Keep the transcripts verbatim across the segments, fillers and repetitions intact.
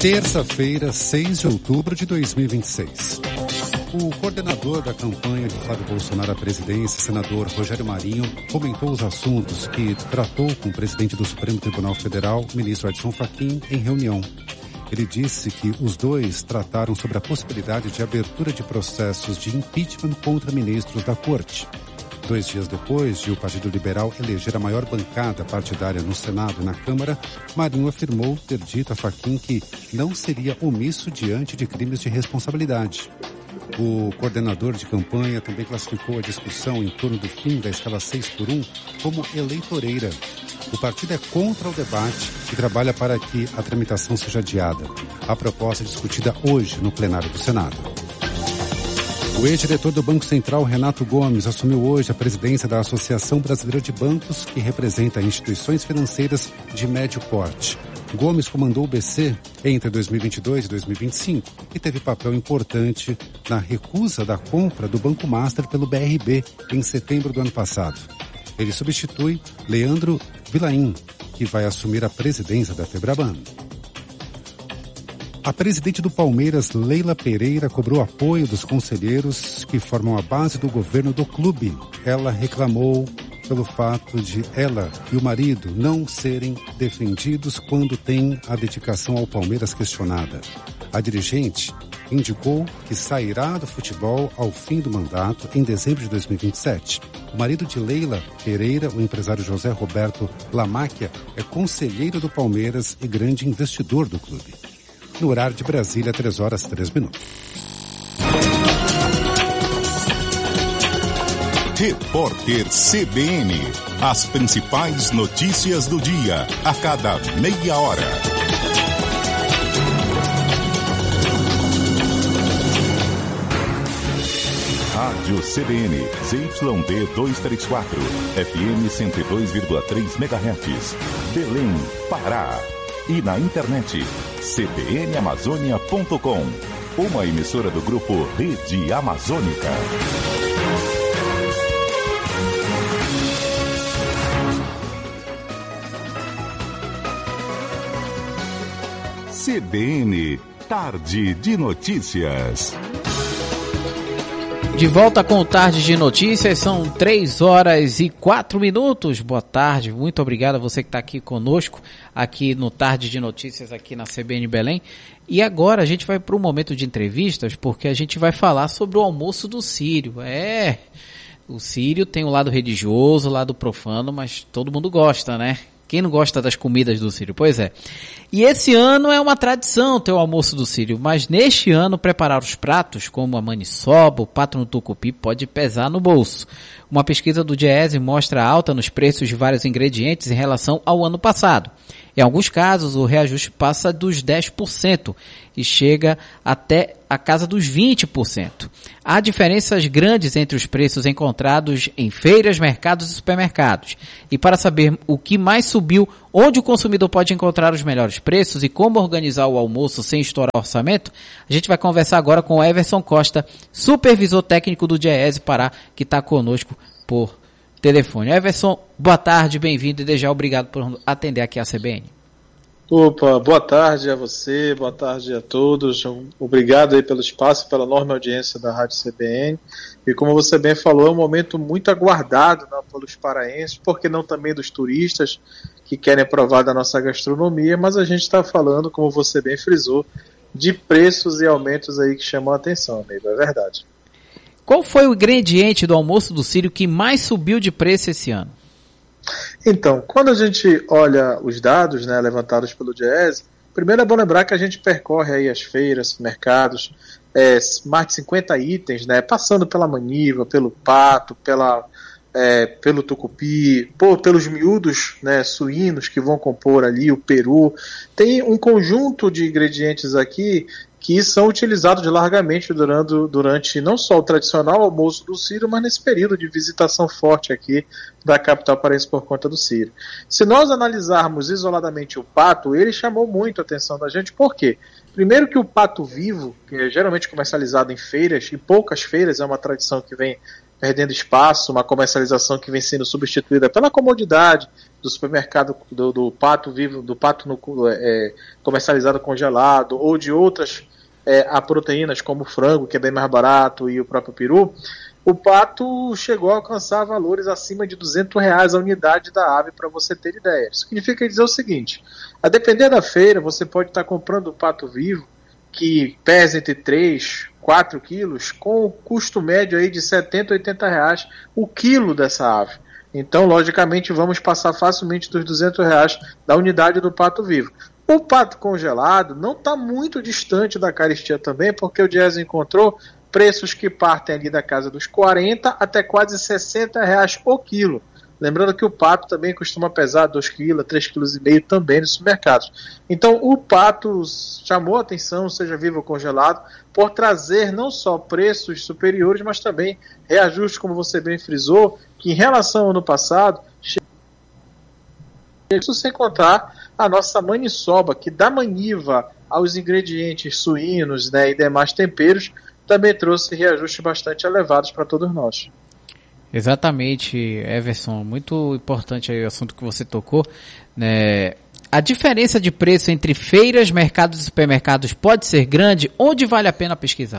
Terça-feira, seis de outubro de dois mil e vinte e seis. O coordenador da campanha de Flávio Bolsonaro à presidência, senador Rogério Marinho, comentou os assuntos que tratou com o presidente do Supremo Tribunal Federal, ministro Edson Fachin, em reunião. Ele disse que os dois trataram sobre a possibilidade de abertura de processos de impeachment contra ministros da Corte. Dois dias depois de o Partido Liberal eleger a maior bancada partidária no Senado e na Câmara, Marinho afirmou ter dito a Fachin que não seria omisso diante de crimes de responsabilidade. O coordenador de campanha também classificou a discussão em torno do fim da escala seis por um como eleitoreira. O partido é contra o debate e trabalha para que a tramitação seja adiada. A proposta é discutida hoje no plenário do Senado. O ex-diretor do Banco Central, Renato Gomes, assumiu hoje a presidência da Associação Brasileira de Bancos, que representa instituições financeiras de médio porte. Gomes comandou o B C entre dois mil e vinte e dois e dois mil e vinte e cinco e teve papel importante na recusa da compra do Banco Master pelo B R B em setembro do ano passado. Ele substitui Leandro Vilain, que vai assumir a presidência da Febraban. A presidente do Palmeiras, Leila Pereira, cobrou apoio dos conselheiros que formam a base do governo do clube. Ela reclamou pelo fato de ela e o marido não serem defendidos quando tem a dedicação ao Palmeiras questionada. A dirigente indicou que sairá do futebol ao fim do mandato em dezembro de dois mil e vinte e sete. O marido de Leila Pereira, o empresário José Roberto Lamáquia, é conselheiro do Palmeiras e grande investidor do clube. No horário de Brasília, três horas e três minutos. Repórter C B N. As principais notícias do dia, a cada meia hora. Rádio C B N, Z Y D duzentos e trinta e quatro, F M cento e dois vírgula três megahertz, Belém, Pará. E na internet, c b n amazônia ponto com, uma emissora do grupo Rede Amazônica. C B N, Tarde de Notícias. De volta com o Tarde de Notícias, são três horas e quatro minutos. Boa tarde, muito obrigado a você que está aqui conosco, aqui no Tarde de Notícias, aqui na C B N Belém. E agora a gente vai para um momento de entrevistas, porque a gente vai falar sobre o almoço do Círio. É, o Círio tem o lado religioso, o lado profano, mas todo mundo gosta, né? Quem não gosta das comidas do Círio? Pois é. E esse ano é uma tradição ter o almoço do Círio, mas neste ano preparar os pratos, como a maniçoba, o pato no tucupi, pode pesar no bolso. Uma pesquisa do Diese mostra alta nos preços de vários ingredientes em relação ao ano passado. Em alguns casos, o reajuste passa dos dez por cento e chega até a casa dos vinte por cento. Há diferenças grandes entre os preços encontrados em feiras, mercados e supermercados. E para saber o que mais subiu, onde o consumidor pode encontrar os melhores preços e como organizar o almoço sem estourar o orçamento, a gente vai conversar agora com o Everson Costa, supervisor técnico do Diese Pará, que está conosco por telefone. Everson, boa tarde, bem-vindo e desde já obrigado por atender aqui a C B N. Opa, boa tarde a você, boa tarde a todos, obrigado aí pelo espaço, pela enorme audiência da Rádio C B N, e como você bem falou, é um momento muito aguardado, né, pelos paraenses, porque não também dos turistas que querem provar da nossa gastronomia, mas a gente está falando, como você bem frisou, de preços e aumentos aí que chamam a atenção, amigo, é verdade. Qual foi o ingrediente do almoço do Círio que mais subiu de preço esse ano? Então, quando a gente olha os dados, né, levantados pelo Diese, primeiro é bom lembrar que a gente percorre aí as feiras, mercados, é, mais de cinquenta itens, né, passando pela maniva, pelo pato, pela, é, pelo tucupi, por, pelos miúdos, né, suínos que vão compor ali, o peru. Tem um conjunto de ingredientes aqui que são utilizados largamente durante, durante não só o tradicional almoço do Círio, mas nesse período de visitação forte aqui da capital paraense por conta do Círio. Se nós analisarmos isoladamente o pato, ele chamou muito a atenção da gente, por quê? Primeiro que o pato vivo, que é geralmente comercializado em feiras, e poucas feiras, é uma tradição que vem perdendo espaço, uma comercialização que vem sendo substituída pela comodidade do supermercado, do, do pato vivo, do pato no, é, comercializado congelado, ou de outras é, a proteínas como o frango, que é bem mais barato, e o próprio peru, o pato chegou a alcançar valores acima de duzentos reais a unidade da ave, para você ter ideia. Isso significa dizer o seguinte: a depender da feira, você pode estar comprando o pato vivo, que pesa entre três, quatro quilos, com o custo médio aí de setenta, oitenta reais o quilo dessa ave. Então, logicamente, vamos passar facilmente dos duzentos reais da unidade do pato vivo. O pato congelado não está muito distante da caristia também, porque o Diese encontrou preços que partem ali da casa dos quarenta até quase sessenta reais o quilo. Lembrando que o pato também costuma pesar dois quilos, três vírgula cinco quilos também nos supermercados. Então o pato chamou a atenção, seja vivo ou congelado, por trazer não só preços superiores, mas também reajustes, como você bem frisou, que em relação ao ano passado, isso sem contar a nossa maniçoba, que dá maniva aos ingredientes suínos, né, e demais temperos, também trouxe reajustes bastante elevados para todos nós. Exatamente, Everson, muito importante aí o assunto que você tocou, né? A diferença de preço entre feiras, mercados e supermercados pode ser grande? Onde vale a pena pesquisar?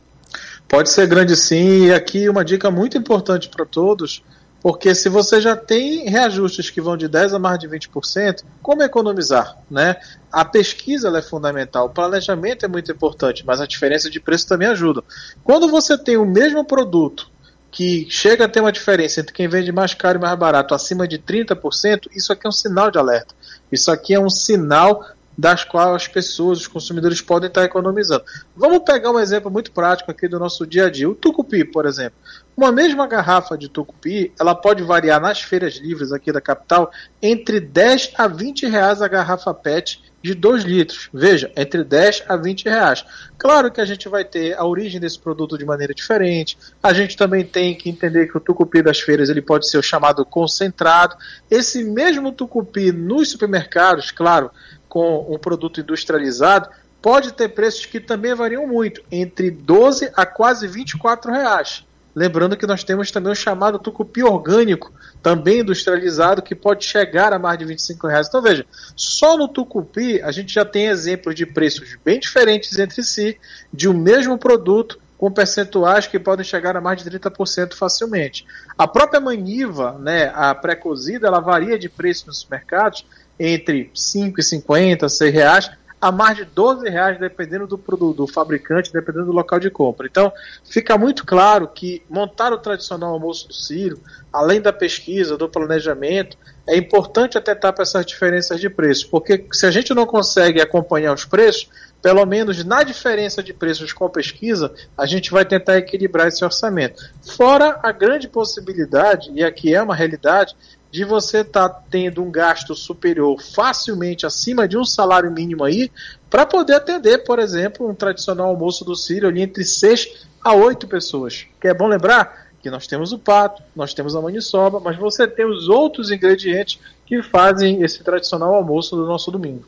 Pode ser grande sim, e aqui uma dica muito importante para todos, porque se você já tem reajustes que vão de dez por cento a mais de vinte por cento, como economizar, né? A pesquisa ela é fundamental, o planejamento é muito importante, mas a diferença de preço também ajuda. Quando você tem o mesmo produto, que chega a ter uma diferença entre quem vende mais caro e mais barato acima de trinta por cento, isso aqui é um sinal de alerta. Isso aqui é um sinal das quais as pessoas, os consumidores podem estar economizando. Vamos pegar um exemplo muito prático aqui do nosso dia a dia. O tucupi, por exemplo. Uma mesma garrafa de tucupi, ela pode variar nas feiras livres aqui da capital entre dez a vinte reais a garrafa P E T de dois litros. Veja, entre dez a vinte reais. Claro que a gente vai ter a origem desse produto de maneira diferente. A gente também tem que entender que o tucupi das feiras ele pode ser o chamado concentrado. Esse mesmo tucupi nos supermercados, claro, com um produto industrializado, pode ter preços que também variam muito, entre doze a quase vinte e quatro reais. Lembrando que nós temos também o chamado tucupi orgânico, também industrializado, que pode chegar a mais de vinte e cinco reais. Então veja, só no tucupi a gente já tem exemplos de preços bem diferentes entre si, de um mesmo produto, com percentuais que podem chegar a mais de trinta por cento facilmente. A própria maniva, né, a pré-cozida, ela varia de preço nos supermercados entre cinco e cinquenta, seis reais, a mais de doze reais, dependendo do produto, do fabricante, dependendo do local de compra. Então, fica muito claro que montar o tradicional almoço do Ciro, além da pesquisa, do planejamento, é importante atentar para essas diferenças de preço, porque se a gente não consegue acompanhar os preços, pelo menos na diferença de preços com a pesquisa, a gente vai tentar equilibrar esse orçamento. Fora a grande possibilidade, e aqui é uma realidade, de você estar tá tendo um gasto superior facilmente acima de um salário mínimo aí, para poder atender, por exemplo, um tradicional almoço do Ciro ali entre seis a oito pessoas. Que é bom lembrar que nós temos o pato, nós temos a maniçoba, mas você tem os outros ingredientes que fazem esse tradicional almoço do nosso domingo.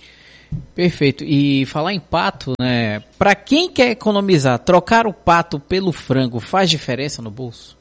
Perfeito. E falar em pato, né? Para quem quer economizar, trocar o pato pelo frango faz diferença no bolso?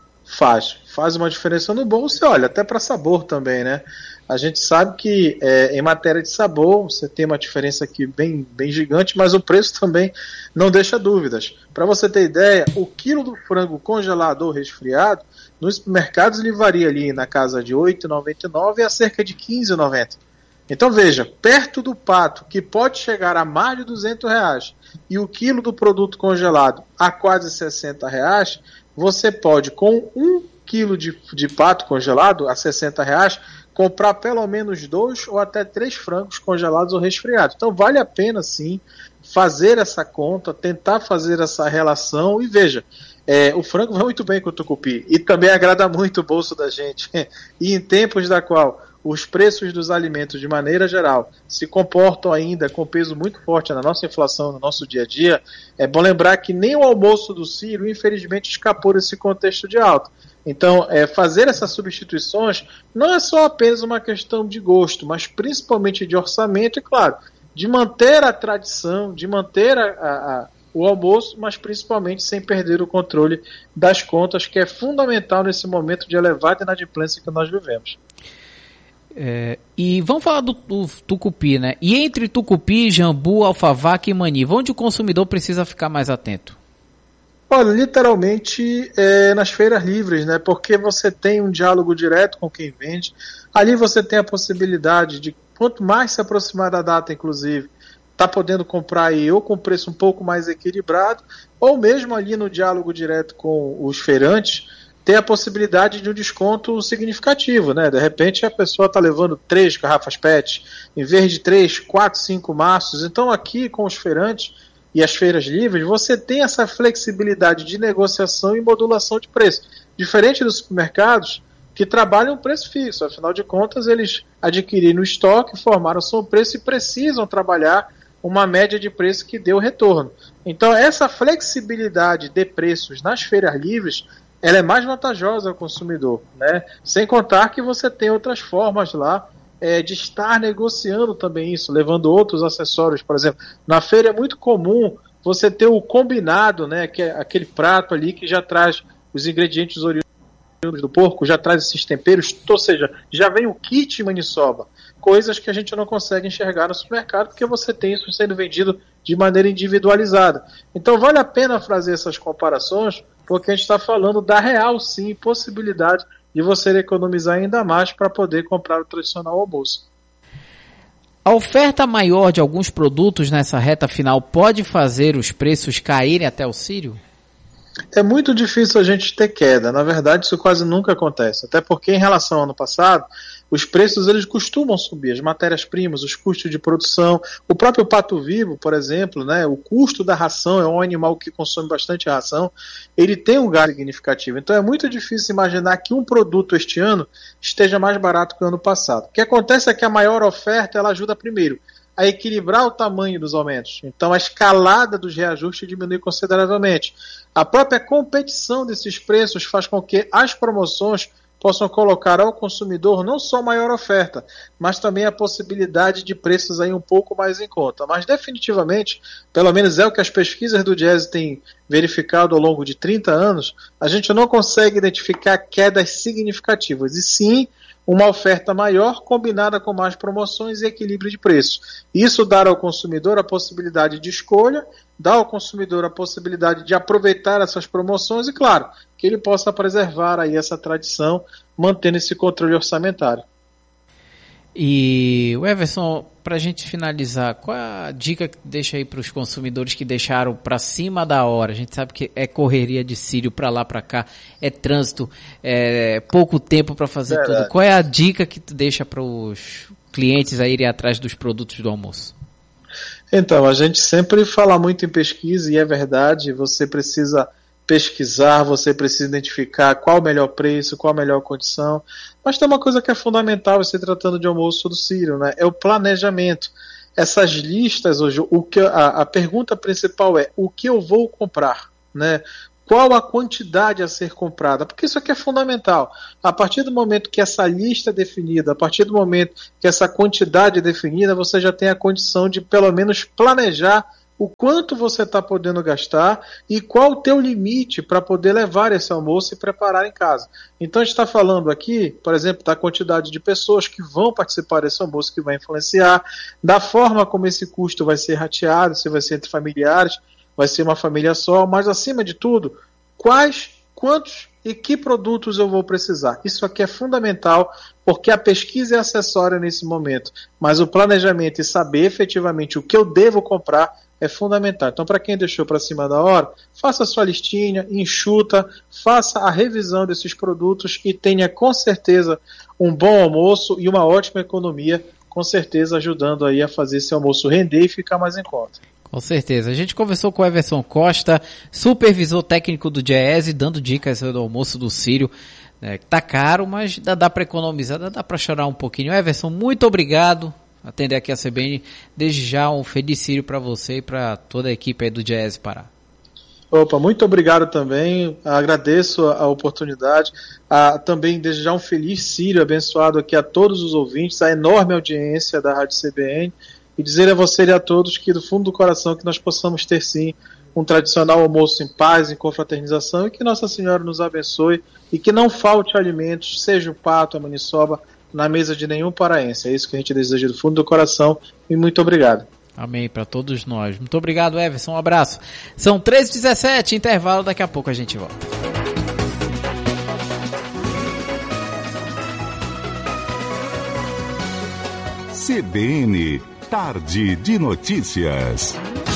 Faz, faz uma diferença no bolso e olha, até para sabor também, né? A gente sabe que é, em matéria de sabor, você tem uma diferença aqui bem, bem gigante, mas o preço também não deixa dúvidas. Para você ter ideia, o quilo do frango congelado ou resfriado, nos supermercados ele varia ali na casa de oito reais e noventa e nove centavos a cerca de quinze reais e noventa centavos. Então veja, perto do pato, que pode chegar a mais de duzentos reais, e o quilo do produto congelado a quase sessenta reais, você pode, com um quilo de, de pato congelado a sessenta reais, comprar pelo menos dois ou até três frangos congelados ou resfriados. Então vale a pena sim fazer essa conta, tentar fazer essa relação e veja, é, o frango vai muito bem com o tucupi e também agrada muito o bolso da gente. E em tempos da qual os preços dos alimentos, de maneira geral, se comportam ainda com peso muito forte na nossa inflação, no nosso dia a dia, é bom lembrar que nem o almoço do Ciro, infelizmente, escapou desse contexto de alta. Então, é, fazer essas substituições não é só apenas uma questão de gosto, mas principalmente de orçamento e, claro, de manter a tradição, de manter a, a, o almoço, mas principalmente sem perder o controle das contas, que é fundamental nesse momento de elevada inadimplência que nós vivemos. É, e vamos falar do, do tucupi, né? E entre tucupi, jambu, alfavaca e maniva, onde o consumidor precisa ficar mais atento? Olha, literalmente é, nas feiras livres, né? Porque você tem um diálogo direto com quem vende. Ali você tem a possibilidade de, quanto mais se aproximar da data, inclusive, tá podendo comprar aí ou com preço um pouco mais equilibrado, ou mesmo ali no diálogo direto com os feirantes, ter a possibilidade de um desconto significativo, né? De repente a pessoa está levando três garrafas P E T, em vez de três, quatro, cinco maços. Então aqui com os feirantes e as feiras livres, você tem essa flexibilidade de negociação e modulação de preço. Diferente dos supermercados, que trabalham preço fixo. Afinal de contas, eles adquiriram o estoque, formaram o seu preço e precisam trabalhar uma média de preço que dê o retorno. Então, essa flexibilidade de preços nas feiras livres, ela é mais vantajosa ao consumidor, né? Sem contar que você tem outras formas lá É, de estar negociando também isso, levando outros acessórios. Por exemplo, na feira é muito comum você ter o combinado, né, que é aquele prato ali que já traz os ingredientes oriundos do porco, já traz esses temperos, ou seja, já vem o kit maniçoba, coisas que a gente não consegue enxergar no supermercado, porque você tem isso sendo vendido de maneira individualizada. Então vale a pena fazer essas comparações, porque a gente está falando da real, sim, possibilidade de você economizar ainda mais para poder comprar o tradicional almoço. A oferta maior de alguns produtos nessa reta final pode fazer os preços caírem até o círio? É muito difícil a gente ter queda. Na verdade, isso quase nunca acontece. Até porque, em relação ao ano passado, os preços eles costumam subir. As matérias-primas, os custos de produção. O próprio pato vivo, por exemplo, né, o custo da ração, é um animal que consome bastante ração, ele tem um gasto significativo. Então é muito difícil imaginar que um produto este ano esteja mais barato que o ano passado. O que acontece é que a maior oferta ela ajuda primeiro a equilibrar o tamanho dos aumentos. Então a escalada dos reajustes diminui consideravelmente. A própria competição desses preços faz com que as promoções possam colocar ao consumidor não só maior oferta, mas também a possibilidade de preços aí um pouco mais em conta. Mas definitivamente, pelo menos é o que as pesquisas do Diese têm verificado ao longo de trinta anos, a gente não consegue identificar quedas significativas, e sim uma oferta maior combinada com mais promoções e equilíbrio de preço. Isso dá ao consumidor a possibilidade de escolha, dá ao consumidor a possibilidade de aproveitar essas promoções e, claro, que ele possa preservar aí essa tradição, mantendo esse controle orçamentário. E, Everson, para a gente finalizar, qual é a dica que deixa aí para os consumidores que deixaram para cima da hora? A gente sabe que é correria de círio para lá, para cá, é trânsito, é pouco tempo para fazer Verdade. tudo. Qual é a dica que tu deixa para os clientes a irem atrás dos produtos do almoço? Então, a gente sempre fala muito em pesquisa e é verdade, você precisa pesquisar, você precisa identificar qual o melhor preço, qual a melhor condição, mas tem uma coisa que é fundamental se tratando de almoço do Círio, né? É o planejamento. Essas listas hoje, o que, a, a pergunta principal é o que eu vou comprar, né? Qual a quantidade a ser comprada? Porque isso aqui é fundamental. A partir do momento que essa lista é definida, a partir do momento que essa quantidade é definida, você já tem a condição de pelo menos planejar o quanto você está podendo gastar e qual o teu limite para poder levar esse almoço e preparar em casa. Então a gente está falando aqui, por exemplo, da quantidade de pessoas que vão participar desse almoço, que vai influenciar, da forma como esse custo vai ser rateado, se vai ser entre familiares, vai ser uma família só, mas acima de tudo, quais, quantos e que produtos eu vou precisar. Isso aqui é fundamental, porque a pesquisa é acessória nesse momento, mas o planejamento e saber efetivamente o que eu devo comprar é fundamental. Então, para quem deixou para cima da hora, faça a sua listinha, enxuta, faça a revisão desses produtos e tenha com certeza um bom almoço e uma ótima economia, com certeza ajudando aí a fazer esse almoço render e ficar mais em conta. Com certeza. A gente conversou com o Everson Costa, supervisor técnico do Diese, dando dicas do almoço do Círio. Né? Tá caro, mas dá, dá para economizar, dá, dá para chorar um pouquinho. Everson, muito obrigado por atender aqui a C B N. Desde já um feliz Círio para você e para toda a equipe aí do Diese Pará. Opa, muito obrigado também, agradeço a, a oportunidade, a, também desde já um feliz Círio abençoado aqui a todos os ouvintes, a enorme audiência da Rádio C B N, e dizer a você e a todos que do fundo do coração que nós possamos ter sim um tradicional almoço em paz, em confraternização, e que Nossa Senhora nos abençoe e que não falte alimentos, seja o pato, a maniçoba, na mesa de nenhum paraense. É isso que a gente deseja do fundo do coração e muito obrigado. Amém para todos nós. Muito obrigado, Everson. Um abraço. São treze e dezessete, intervalo, daqui a pouco a gente volta. C B N, Tarde de Notícias.